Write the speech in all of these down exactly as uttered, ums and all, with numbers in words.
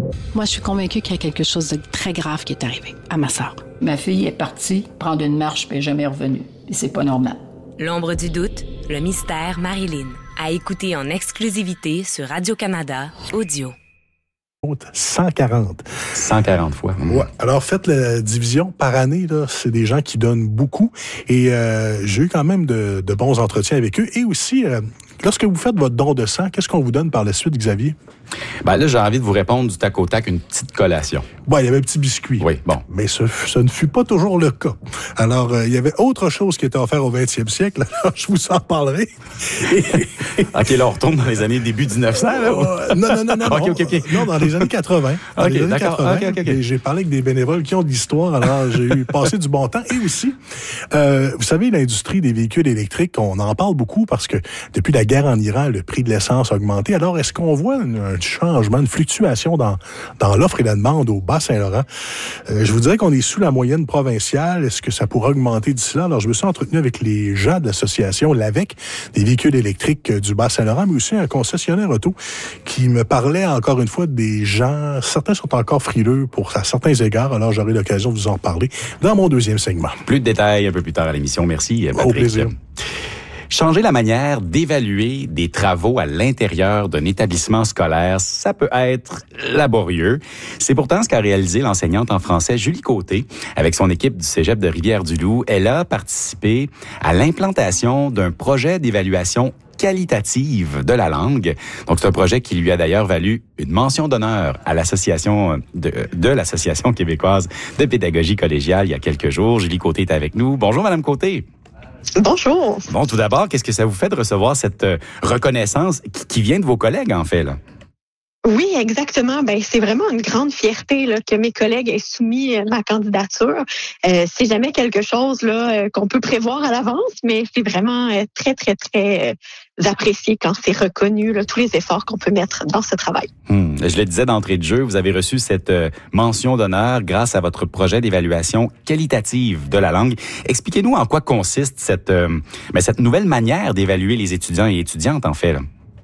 Moi, je suis convaincue qu'il y a quelque chose de très grave qui est arrivé à ma sœur. Ma fille est partie prendre une marche puis elle est jamais revenue. Et c'est pas normal. L'ombre du doute, le mystère Marilyn. À écouter en exclusivité sur Radio-Canada Audio. cent quarante. cent quarante fois. Mmh. Ouais. Alors, faites la division par année, là. C'est des gens qui donnent beaucoup. Et euh, j'ai eu quand même de, de bons entretiens avec eux. Et aussi, euh, lorsque vous faites votre don de sang, qu'est-ce qu'on vous donne par la suite, Xavier? Ben là, j'ai envie de vous répondre du tac au tac, une petite collation. Bon, il y avait un petit biscuit. Oui, bon. Mais ce, ce ne fut pas toujours le cas. Alors, euh, il y avait autre chose qui était offert au vingtième siècle. Alors, je vous en parlerai. Et... OK, là, on retourne dans les années début dix-neuf cents, là? Euh, non, non, non, non. OK, OK, OK. Non, dans les années quatre-vingt. Dans OK, les années d'accord. quatre-vingt. OK, OK, OK. J'ai parlé avec des bénévoles qui ont de l'histoire. Alors, j'ai eu passé du bon temps. Et aussi, euh, vous savez, l'industrie des véhicules électriques, on en parle beaucoup parce que depuis la guerre en Iran, le prix de l'essence a augmenté. Alors, est-ce qu'on voit un, un changement, une fluctuation dans, dans l'offre et la demande au Bas-Saint-Laurent? Euh, je vous dirais qu'on est sous la moyenne provinciale. Est-ce que ça pourrait augmenter d'ici là? Alors, je me suis entretenu avec les gens de l'association l'Avec des véhicules électriques du Bas-Saint-Laurent, mais aussi un concessionnaire auto qui me parlait encore une fois des gens. Certains sont encore frileux pour à certains égards. Alors, j'aurai l'occasion de vous en parler dans mon deuxième segment. Plus de détails un peu plus tard à l'émission. Merci, Patrick. Au plaisir. Changer la manière d'évaluer des travaux à l'intérieur d'un établissement scolaire, ça peut être laborieux. C'est pourtant ce qu'a réalisé l'enseignante en français Julie Côté avec son équipe du Cégep de Rivière-du-Loup. Elle a participé à l'implantation d'un projet d'évaluation qualitative de la langue. Donc, c'est un projet qui lui a d'ailleurs valu une mention d'honneur à l'association de, de l'Association québécoise de pédagogie collégiale il y a quelques jours. Julie Côté est avec nous. Bonjour, Madame Côté. Bonjour. Bon, tout d'abord, qu'est-ce que ça vous fait de recevoir cette euh, reconnaissance qui, qui vient de vos collègues, en fait, là? Oui, exactement. Ben, c'est vraiment une grande fierté là, que mes collègues aient soumis euh, ma candidature. Euh, c'est jamais quelque chose là euh, qu'on peut prévoir à l'avance, mais c'est vraiment euh, très, très, très euh, apprécié quand c'est reconnu, là, tous les efforts qu'on peut mettre dans ce travail. Hum, je le disais d'entrée de jeu, vous avez reçu cette euh, mention d'honneur grâce à votre projet d'évaluation qualitative de la langue. Expliquez-nous en quoi consiste cette, euh, ben, cette nouvelle manière d'évaluer les étudiants et étudiantes, en fait, là.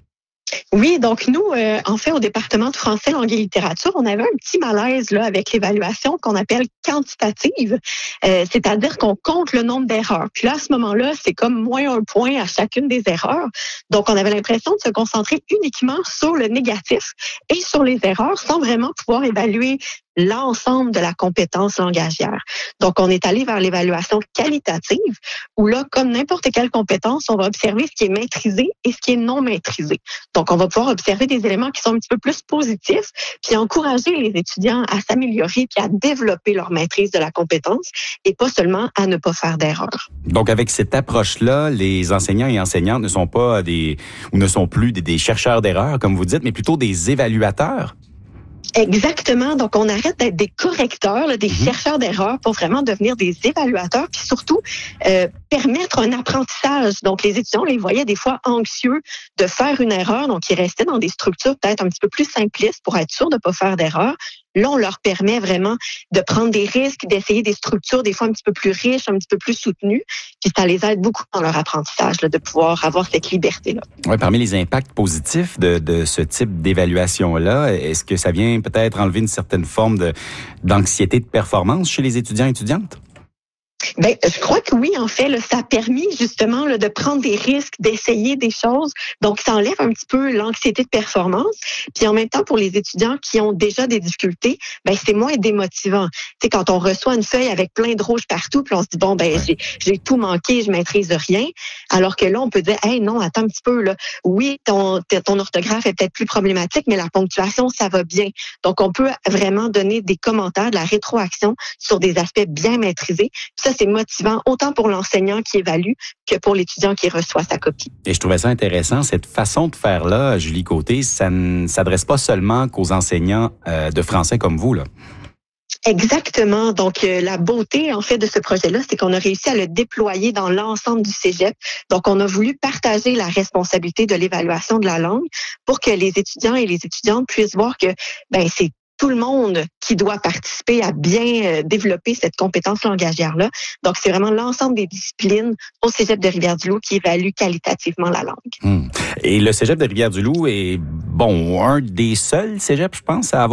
Oui, donc nous, euh, en fait, au département de français, langue et littérature, on avait un petit malaise là avec l'évaluation qu'on appelle quantitative, euh, c'est-à-dire qu'on compte le nombre d'erreurs. Puis là, à ce moment-là, c'est comme moins un point à chacune des erreurs. Donc, on avait l'impression de se concentrer uniquement sur le négatif et sur les erreurs sans vraiment pouvoir évaluer l'ensemble de la compétence langagière. Donc, on est allé vers l'évaluation qualitative, où là, comme n'importe quelle compétence, on va observer ce qui est maîtrisé et ce qui est non maîtrisé. Donc, on va pouvoir observer des éléments qui sont un petit peu plus positifs, puis encourager les étudiants à s'améliorer puis à développer leur maîtrise de la compétence et pas seulement à ne pas faire d'erreurs. Donc, avec cette approche-là, les enseignants et enseignantes ne sont pas des, ou ne sont plus des, des chercheurs d'erreurs, comme vous dites, mais plutôt des évaluateurs. Exactement. Donc, on arrête d'être des correcteurs, là, des mmh. chercheurs d'erreurs pour vraiment devenir des évaluateurs, puis surtout euh, permettre un apprentissage. Donc, les étudiants, on les voyait des fois anxieux de faire une erreur, donc ils restaient dans des structures peut-être un petit peu plus simplistes pour être sûrs de ne pas faire d'erreur. Là, on leur permet vraiment de prendre des risques, d'essayer des structures des fois un petit peu plus riches, un petit peu plus soutenues, puis ça les aide beaucoup dans leur apprentissage, là, de pouvoir avoir cette liberté-là. Oui, parmi les impacts positifs de, de ce type d'évaluation-là, est-ce que ça vient peut-être enlever une certaine forme de, d'anxiété de performance chez les étudiants et étudiantes? Ben, je crois que oui, en fait, là, ça a permis justement là, de prendre des risques, d'essayer des choses. Donc, ça enlève un petit peu l'anxiété de performance. Puis en même temps, pour les étudiants qui ont déjà des difficultés, ben c'est moins démotivant. Tu sais, quand on reçoit une feuille avec plein de rouge partout, puis on se dit bon, ben ouais. j'ai, j'ai tout manqué, je maîtrise rien. Alors que là, on peut dire, hey, non, attends un petit peu là. Oui, ton ton orthographe est peut-être plus problématique, mais la ponctuation, ça va bien. Donc, on peut vraiment donner des commentaires, de la rétroaction sur des aspects bien maîtrisés. Puis ça, c'est motivant autant pour l'enseignant qui évalue que pour l'étudiant qui reçoit sa copie. Et je trouvais ça intéressant, cette façon de faire-là, Julie Côté, ça ne s'adresse pas seulement qu'aux enseignants euh, de français comme vous, là. Exactement. Donc, euh, la beauté, en fait, de ce projet-là, c'est qu'on a réussi à le déployer dans l'ensemble du cégep. Donc, on a voulu partager la responsabilité de l'évaluation de la langue pour que les étudiants et les étudiantes puissent voir que, ben, c'est tout le monde qui doit participer à bien euh, développer cette compétence langagière-là. Donc, c'est vraiment l'ensemble des disciplines au Cégep de Rivière-du-Loup qui évalue qualitativement la langue. Hum. Et le Cégep de Rivière-du-Loup est, bon, un des seuls cégeps, je pense, à avoir